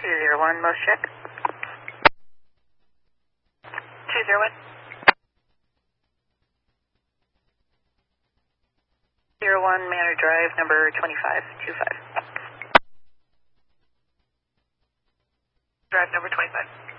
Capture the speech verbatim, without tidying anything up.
two zero one, most check. two zero one. zero one, Manor Drive, number twenty-five two five. Drive number twenty-five.